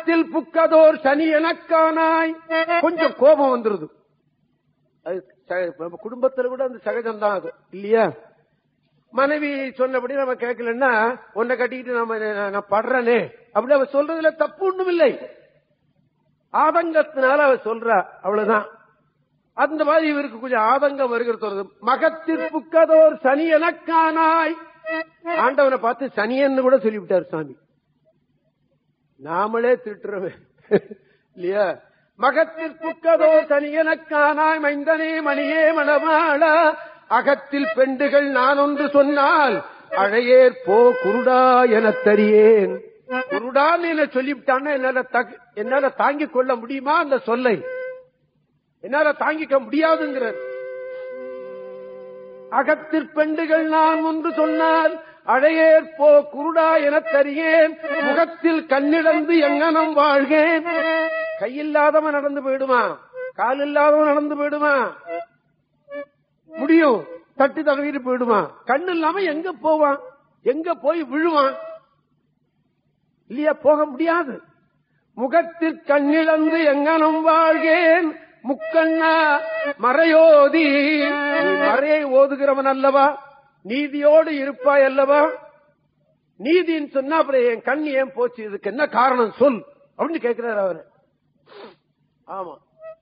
மகத்தில் புக்கதோர் சனி எனக்கானாய். கொஞ்சம் கோபம் வந்துருது. நம்ம குடும்பத்துல கூட அந்த சகஜம்தான் அது இல்லையா? மனைவி சொன்னபடி நம்ம கேட்கலன்னா உன்னை கட்டிக்கிட்டு நான் படுறனே அப்படி அவ சொல்றதுல தப்பு ஒண்ணும் இல்லை. ஆதங்கத்தினால அவ சொல்றா, அவ்வளவுதான். அந்த மாதிரி இவருக்கு கொஞ்சம் ஆதங்கம் வருகிறது. மகத்திற்குக்கதோர் சனி எனக்கானாய். ஆண்டவனை பார்த்து சனியன்னு கூட சொல்லிவிட்டார் சாமி. நாமளே திட்டுறவே இல்லையா? மகத்திற்குக்கதோர் சனி எனக்கானாய் மைந்தனே மணியே மணவாள அகத்தில் பெண்டுகள் நான் ஒன்று சொன்னால் அழையேற் போ குருடா என தரியேன். குருடான்னு என்ன சொல்லிவிட்டான்னா என்னால தாங்கிக் கொள்ள முடியுமா? அந்த சொல்லை என்னால தாங்கிக்க முடியாதுங்கிறார். அகத்தில் பெண்டுகள் நான் ஒன்று சொன்னால் அழையேற் போ குருடா என தரியேன். முகத்தில் கண்ணிழந்து எங்கனம் வாழ்கேன். கையில்லாதவன் நடந்து போயிடுமா? கால் இல்லாதவன் நடந்து போயிடுமா? முடியும். தட்டி தகவிட்டு போயிடுமா? கண்ணு இல்லாம எங்க போவான்? எங்க போய் விழுவான்? இல்லையா? போக முடியாது. முகத்தில் கண்ணிழந்து எங்கனம் வாழ்கேன். முக்கண்ணா மறையோதி, மறையை ஓதுகிறவன் அல்லவா? நீதியோடு இருப்பாய் அல்லவா? நீதின்னு சொன்னா அப்புறம் என் கண் ஏன் போச்சு? இதுக்கு என்ன காரணம் சொல் அப்படின்னு கேட்கிறார் அவரு. ஆமா,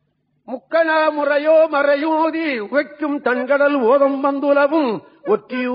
முக்கணா முறையோ மறையோதி உகைக்கும் தன்கடல் ஓதம் வந்துலவும் ஒற்றியூ